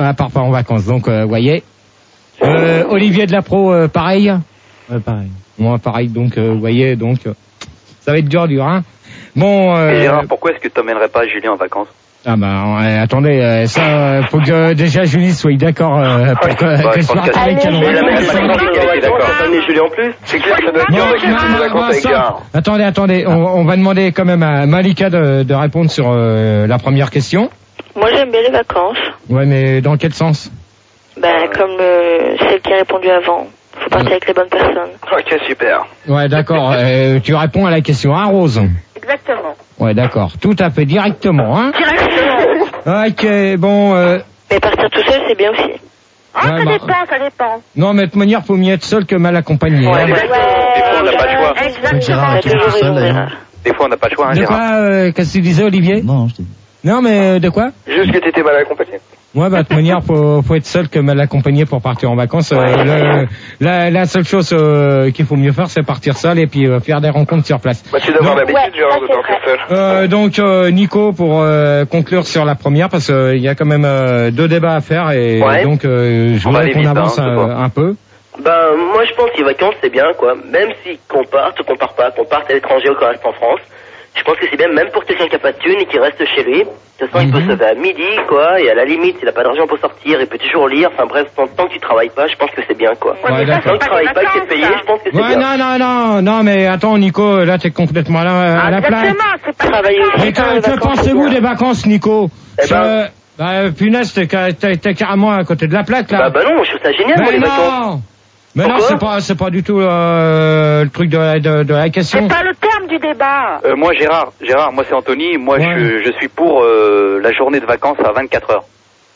elle part pas en vacances, donc voyez. Olivier de la Pro, pareil. Ouais, pareil. Moi, pareil, donc voyez, donc ça va être dur, hein. Bon. Gérard, pourquoi est-ce que tu t'emmènerais pas Julien en vacances? Ah bah attendez, ça faut que déjà Julie soit d'accord pour que je parte avec elle. Julien en plus. C'est clair que ça doit être dur de vacances avec Gérard. Attendez, on va demander quand même à Malika de répondre sur la première question. Moi j'aime bien les vacances. Ouais, mais dans quel sens? Ben comme celle qui a répondu avant. Faut partir avec les bonnes personnes. Ok, super. Ouais, d'accord. Tu réponds à la question, hein, Rose? Exactement. Ouais, d'accord. Tout à fait directement, hein. Directement. Ok, bon. Mais partir tout seul, c'est bien aussi. Ah, ouais, ça dépend. Non, mais de toute manière, faut mieux être seul que mal accompagné. Ouais, hein. Des fois, on n'a pas le choix. Exactement. Des fois, on n'a pas le choix, hein, De Gérard. quoi, qu'est-ce que tu disais, Olivier? Non, je t'ai dit. Non, mais de quoi? Juste que t'étais mal accompagné. Ouais, bah, de toute manière, faut être seul que mal accompagné pour partir en vacances. La seule chose qu'il faut mieux faire, c'est partir seul et puis faire des rencontres sur place. Bah, tu dois avoir l'habitude, Gérard, de partir seul. Donc, Nico, pour conclure sur la première, parce qu'il y a quand même 2 débats à faire et donc je voudrais qu'on avance un peu. Ben, moi je pense que les vacances c'est bien quoi, même si qu'on parte ou qu'on part pas, qu'on parte à l'étranger ou qu'on reste en France, je pense que c'est bien même pour quelqu'un qui a pas de thune et qui reste chez lui. De toute façon il peut se lever à midi quoi, et à la limite s'il a pas d'argent pour sortir, il peut toujours lire, enfin bref, tant que tu travailles pas, je pense que c'est bien quoi. Ouais, Tant que tu travailles pas, que t'es payé, je pense que c'est bien. Non, mais attends Nico, là t'es complètement à la place. Exactement, c'est pas travailler aussi. Mais que pensez-vous des vacances, Nico? Punaise, t'es carrément à côté de la plaque là. Bah non, je trouve ça génial moi les vacances. Mais non, c'est pas du tout le truc de la question. C'est pas le terme du débat. Moi, Gérard, moi c'est Anthony. Moi, je suis pour la journée de vacances à 24 heures.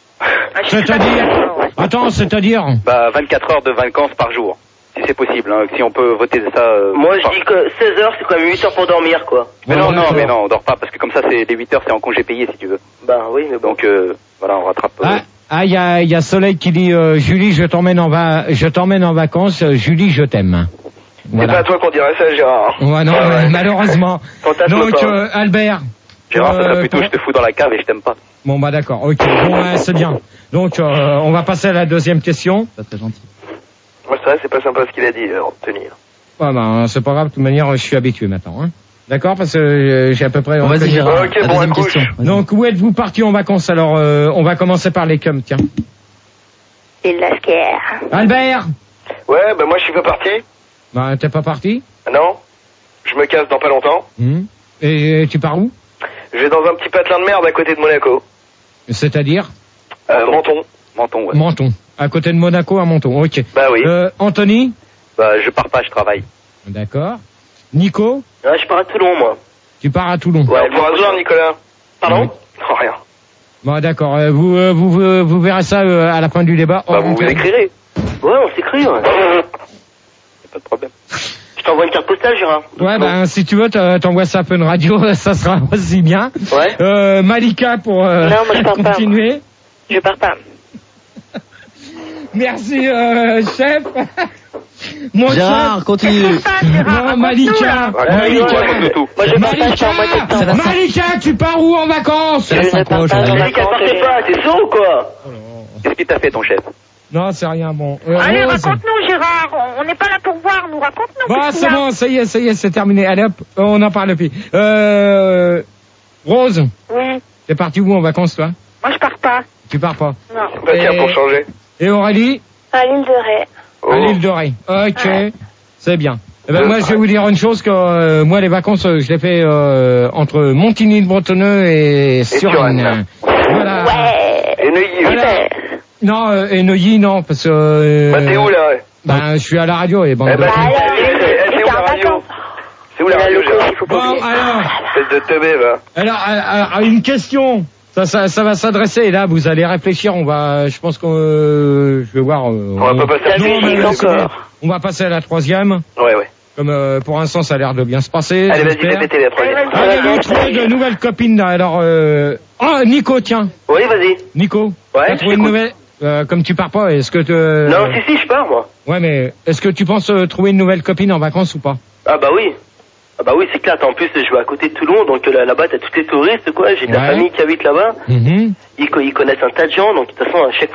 C'est-à-dire Bah, 24 heures de vacances par jour. Si c'est possible, hein, si on peut voter ça. Moi, je dis que 16 heures, c'est quand même 8 heures pour dormir, quoi. Mais non, on dort pas, parce que comme ça, les 8 heures, c'est en congé payé, si tu veux. Bah oui, mais bon. Donc, voilà, on rattrape. Il y a Soleil qui dit Julie, je t'emmène en vacances. Julie, je t'aime. Voilà. C'est pas à toi qu'on dirait ça, Gérard. Ouais, non, malheureusement. Donc, Albert. Gérard, ça serait plutôt je te fous dans la cave et je t'aime pas. Bon, bah d'accord, ok. Bon, c'est bien. Donc, on va passer à la deuxième question. Pas très gentil. Moi, c'est vrai, c'est pas sympa ce qu'il a dit, Anthony. Ouais, bah, c'est pas grave, de toute manière, je suis habitué maintenant, hein. D'accord, parce que j'ai à peu près... Vas-y, Gérard. Ok, bon, à couche. Donc, où êtes-vous parti en vacances? Alors, on va commencer par les cums, tiens. Il la scare. Albert! Ouais, bah moi, je suis pas parti. Bah, t'es pas parti? Non. Je me casse dans pas longtemps. Et tu pars où? Je vais dans un petit patelin de merde à côté de Monaco. C'est-à-dire? Menton. Menton, ouais. Menton. À côté de Monaco, à Menton, ok. Bah oui. Anthony? Bah, je pars pas, je travaille. D'accord. Nico? Ouais, je pars à Toulon, moi. Tu pars à Toulon? Ouais, pour voir Nicolas. Pardon? Oui. Oh, rien. Bon, d'accord. Vous verrez ça à la fin du débat. Bah, vous écrirez. Ouais, on s'écrit, ouais. Pas de problème. Je t'envoie une carte postale, Gérard. Ouais, ben, si tu veux, t'envoies ça à Fun Radio, ça sera aussi bien. Ouais. Malika pour Non, moi, je pars continuer. Pas, je pars pas. Merci, chef. Mon Gérard, chef. continue. Non, Malika. Malika, tu pars où en vacances? Malika, partez pas, t'es sourd ou quoi? Qu'est-ce qu'il t'a fait, ton chef? Non, c'est rien, bon. Allez, raconte-nous, Gérard. On n'est pas là pour voir, nous. Raconte-nous. Bon, c'est bon, ça y est, c'est terminé. Allez hop, on en parle plus. Rose. Oui. T'es parti où en vacances, toi? Moi, je pars pas. Tu pars pas? Non. Bah, tiens, pour changer. Et Aurélie? À l'île de Ré. À l'île de Ré. Ok. C'est bien. Eh ben, moi, je vais vous dire une chose que, moi, les vacances, je les fais, entre Montigny-le-Bretonneux et Suresnes. Voilà. Ouais. Et Neuilly, voilà. Non, et Neuilly, non, parce que... Bah, t'es où, là? Ben, je suis à la radio, et bon... Eh ben, c'est où la radio? C'est où la radio, Gérard? Bon, alors... Espèce de teubé, va. Alors, une question. Ça va s'adresser, et là, vous allez réfléchir, je pense que, je vais voir... on va pas passer à la musique encore. On va passer à la troisième. Ouais. Comme, pour l'instant, ça a l'air de bien se passer. Allez, vas-y, répétez la troisième. Allez, vous trouvez de nouvelles copines, là, alors, Nico, tiens. Oui, vas-y. Nico. Ouais, t'as trouvé une nouvelle, comme tu pars pas, est-ce que Non, si, je pars, moi. Ouais, mais, est-ce que tu penses trouver une nouvelle copine en vacances ou pas? Ah bah oui. Ah bah oui, c'est clair. En plus, je vais à côté de Toulon, donc là-bas, t'as tous les touristes, quoi. J'ai de la famille qui habite là-bas. Ils connaissent un tas de gens, donc de toute façon, à chaque fois